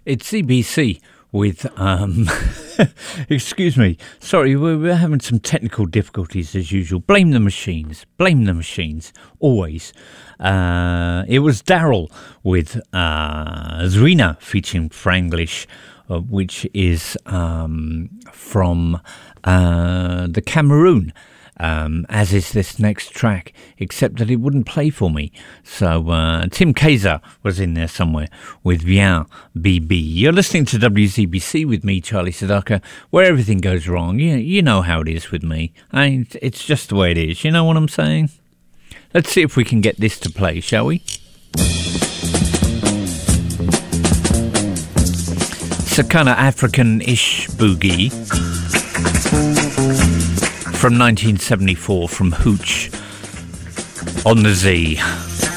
It's CBC with, excuse me, sorry, we're having some technical difficulties as usual. Blame the machines, always. It was Daryl with Zwina featuring Franglish, which is from the Cameroon. As is this next track, except that it wouldn't play for me. So Tim Kaiser was in there somewhere with Viens BB. You're listening to WCBC with me, Charlie Sedaka, where everything goes wrong. You know how it is with me. It's just the way it is. You know what I'm saying? Let's see if we can get this to play, shall we? It's a kind of African-ish boogie from 1974 from Hooch on the Z.